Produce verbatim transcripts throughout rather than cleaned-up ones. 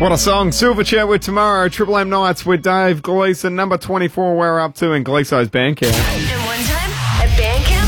What a song. Silverchair with Tomorrow. Triple M Nights with Dave Gleeson. Number twenty-four, we're up to in Gleeso's Bandcamp. And one time at Bandcamp.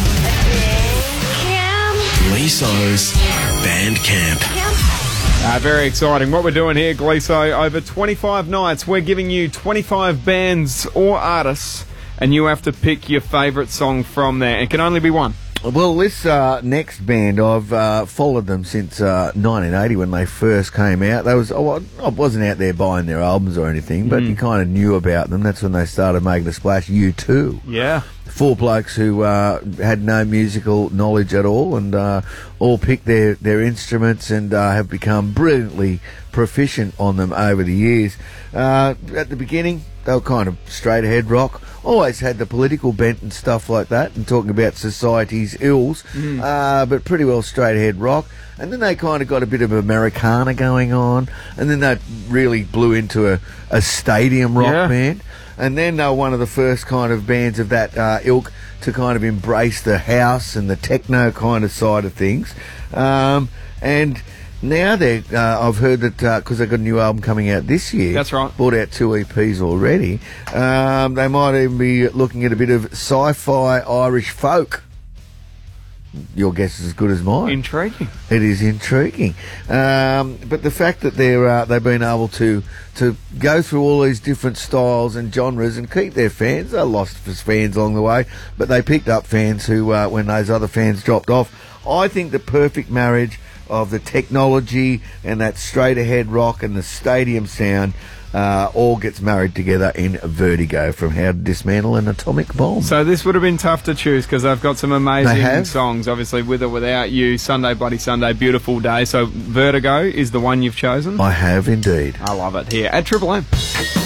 At Bandcamp. Gleeso's Bandcamp. Uh, very exciting. What we're doing here, Gleeso, over twenty-five nights, we're giving you twenty-five bands or artists, and you have to pick your favourite song from there. It can only be one. Well, this uh, next band, I've uh, followed them since uh, nineteen eighty when they first came out. They was oh, I wasn't out there buying their albums or anything, but mm. you kind of knew about them. That's when they started making a splash. U two. Yeah. Four blokes who uh, had no musical knowledge at all, and uh, all picked their, their instruments and uh, have become brilliantly proficient on them over the years. Uh, at the beginning, they were kind of straight-ahead rock. Always had the political bent and stuff like that, and talking about society's ills, mm. uh, but pretty well straight-ahead rock. And then they kind of got a bit of Americana going on, and then they really blew into a, a stadium rock yeah. band. And then they were one of the first kind of bands of that uh, ilk to kind of embrace the house and the techno kind of side of things. Um, and now they're, uh, I've heard that, because uh, they've got a new album coming out this year. That's right. Bought out two E Ps already. Um, they might even be looking at a bit of sci-fi Irish folk. Your guess is as good as mine. Intriguing. It is intriguing. Um, but the fact that they're, uh, they've been able to, to go through all these different styles and genres and keep their fans, they lost fans along the way, but they picked up fans who, uh, when those other fans dropped off. I think the perfect marriage of the technology and that straight-ahead rock and the stadium sound Uh, all gets married together in Vertigo, from How to Dismantle an Atomic Bomb. So this would have been tough to choose because they've got some They amazing have. songs, obviously, With or Without You, Sunday Bloody Sunday, Beautiful Day. So Vertigo is the one you've chosen? I have indeed. I love it. Here at Triple M.